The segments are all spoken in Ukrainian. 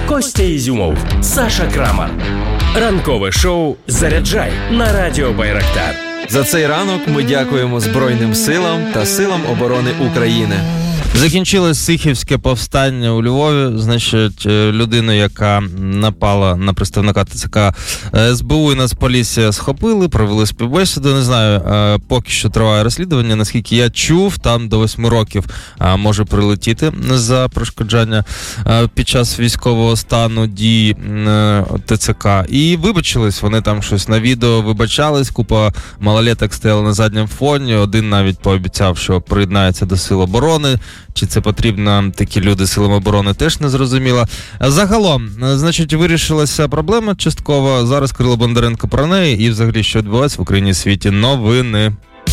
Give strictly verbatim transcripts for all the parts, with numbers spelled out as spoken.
Костя Ізюмов, Саша Крамар. Ранкове шоу «Заряджай» на радіо Байрактар. За цей ранок ми дякуємо Збройним силам та силам оборони України. Закінчилось Сихівське повстання у Львові. Значить, людину, яка напала на представника ТЦК ес бе у і Нацполіція, схопили, провели співбесіду. Не знаю, поки що триває розслідування. Наскільки я чув, там до восьми років може прилетіти за перешкоджання під час військового стану дій ТЦК. І вибачились, вони там щось на відео вибачались, купа малолеток стояла на задньому фоні, один навіть пообіцяв, що приєднається до сил оборони. Чи це потрібно такі люди силам оборони, теж не зрозуміло. Загалом, значить, вирішилася проблема частково. Зараз Кирило Бондаренко про неї і взагалі, що відбувається в Україні і світі. Новини.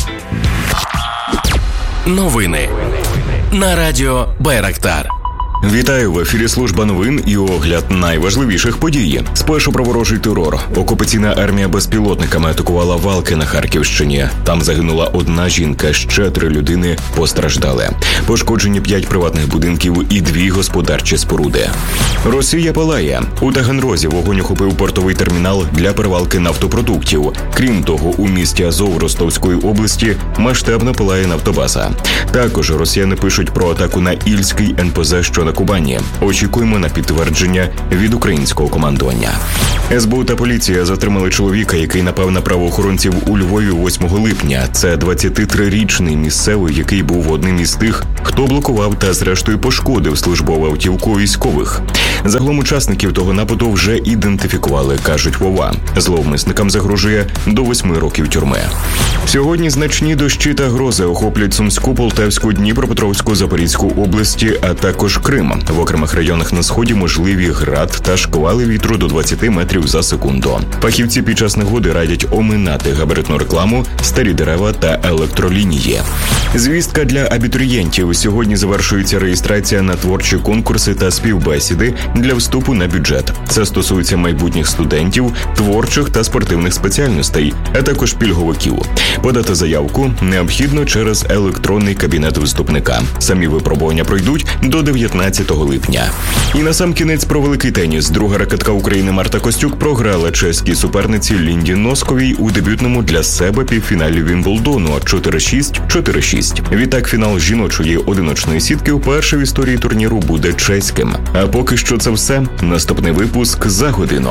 Новини на радіо Байрактар. Вітаю, в ефірі служба новин і огляд найважливіших подій. Спершу про ворожий терор. Окупаційна армія безпілотниками атакувала Валки на Харківщині. Там загинула одна жінка, ще три людини постраждали. Пошкоджені п'ять приватних будинків і дві господарчі споруди. Росія палає. У Таганрозі вогонь охопив портовий термінал для перевалки нафтопродуктів. Крім того, у місті Азов Ростовської області масштабно палає нафтобаза. Також росіяни пишуть про атаку на Ільський ен пе зет, що на Кубані. Очікуємо на підтвердження від українського командування. ес бе у та поліція затримали чоловіка, який напав на правоохоронців у Львові восьмого липня. Це двадцятитрирічний місцевий, який був одним із тих, хто блокував та зрештою пошкодив службову автівку військових. Загалом учасників того нападу вже ідентифікували, кажуть ВОВА. Зловмисникам загрожує до восьми років тюрми. Сьогодні значні дощі та грози охоплять Сумську, Полтавську, Дніпропетровську, Запорізьку області, а також Крим. В окремих районах на сході можливі град та шквали вітру до двадцяти метрів за секунду. Фахівці під час негоди радять оминати габаритну рекламу, старі дерева та електролінії. Звістка для абітурієнтів. Сьогодні завершується реєстрація на творчі конкурси та співбесіди для вступу на бюджет. Це стосується майбутніх студентів, творчих та спортивних спеціальностей, а також пільговиків. Подати заявку необхідно через електронний кабінет вступника. Самі випробування пройдуть до дев'ятнадцятого липня. І насамкінець про великий теніс. Друга ракетка України Марта Костюк програла чеській суперниці Лінді Носковій у дебютному для себе півфіналі Вімблдону чотири шість - чотири шість. Відтак фінал жіночої одиночної сітки вперше в історії турніру буде чеським. А поки що це все. Наступний випуск за годину.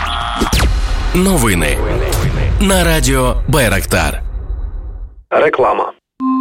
Новини на радіо Байрактар. Реклама.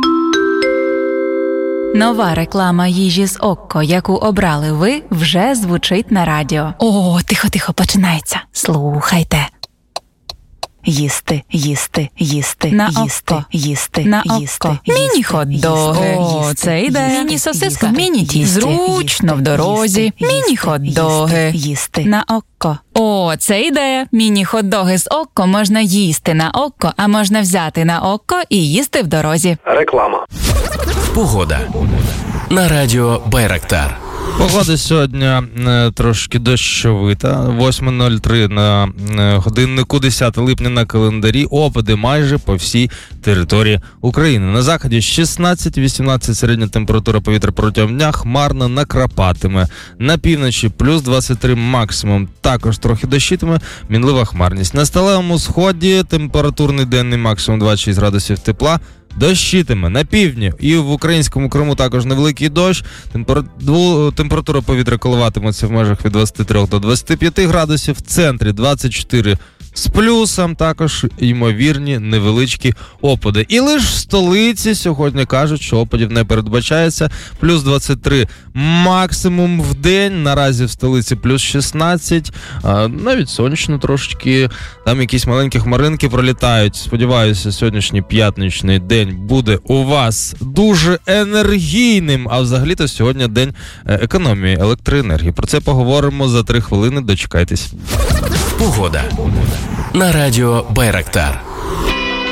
Нова реклама їжі з Окко, яку обрали ви, вже звучить на радіо. О, тихо-тихо, починається. Слухайте. Їсти, їсти, їсти, на їсти, Окко. їсти, на їсти, Окко. їсти, Міні-хот-доги. О, це ідея. Міні-сосиска. Міні-тісті. Зручно в дорозі. Міні-хот-доги. Їсти. На Окко. О, це ідея. Міні-хот-доги з Окко можна їсти на Окко, а можна взяти на Окко і їсти в дорозі. Реклама. Погода на радіо Байрактар. Погода сьогодні е, трошки дощовита. восьма нуль три на е, годиннику, десяте липня на календарі. Опади майже по всій території України. На заході шістнадцять-вісімнадцять середня температура повітря протягом дня, хмарно накрапатиме. На півночі плюс двадцять три максимум, також трохи дощитиме, мінлива хмарність. На сталевому сході температурний денний максимум двадцять шість градусів тепла. Дощитиме на півдні і в українському Криму також невеликий дощ. Температура повітря коливатиметься в межах від двадцяти трьох до двадцяти п'яти градусів. В центрі двадцять чотири з плюсом, також ймовірні невеличкі опади. І лише в столиці сьогодні кажуть, що опадів не передбачається. Плюс двадцять три максимум в день. Наразі в столиці плюс шістнадцять. А, навіть сонячно трошечки. Там якісь маленькі хмаринки пролітають. Сподіваюся, сьогоднішній п'ятничний день буде у вас дуже енергійним. А взагалі-то сьогодні день економії електроенергії. Про це поговоримо за три хвилини. Дочекайтесь. Погода на радіо Байрактар.